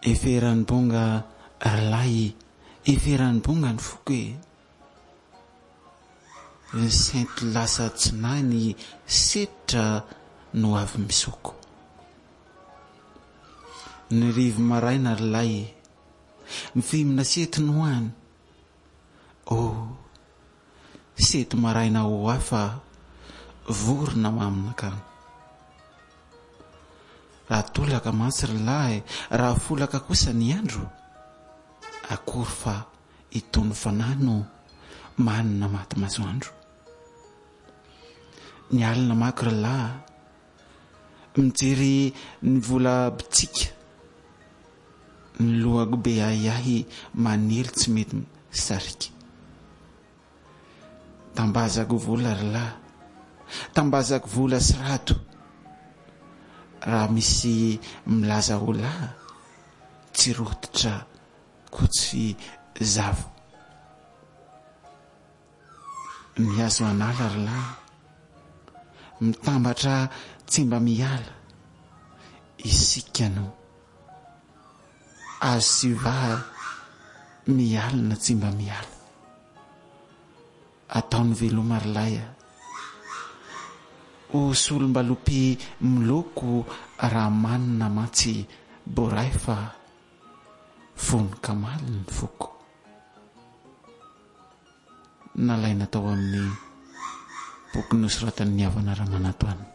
eferan'ny bonga ralay eferan'ny bonga ny foko hoe sainty lasa tsinany setra no avy misoko. Ny rivo maraina ralay mifimina sety no any sety maraina ho hafa vorona maminakany. Raha tolaka mantsy ralahy, raha folaka kosa ny andro, akory fa itony fanahy no manina maty masoandro. Ny alina mako ralahy, mijery ny vola bitsika, ny lohako be ahiahy manely tsy mety sarika. Tambazako vola ralahy, tambazako vola sirato. Raha misy milaza ho lahy, tsy rotitra kotsy zavo. Miazo anala ralahy, mitambatra tsy mba miala, isika no azo sy vaha mialina tsy mba miala. Ataony veloma ralahy ho solombalopy miloko raha manina mantsy boray fa fony kamaly ny foko. Nalaina tao amin'ny boky nosoratan'ny Havana Ramanatoana.